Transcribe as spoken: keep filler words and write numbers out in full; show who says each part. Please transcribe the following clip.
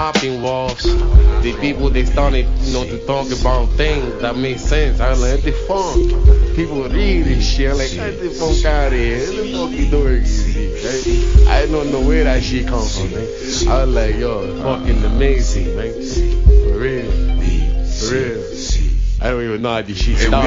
Speaker 1: popping walls. The people they started, you know, to talk about things that make sense. I was like, the funk. People read this shit. I'm like, get the funk out of here. What the fuck you doing? Right? I don't know where that shit come from, man. I was like, yo, it's fucking amazing, man. For real. For real. I don't even know how this shit started.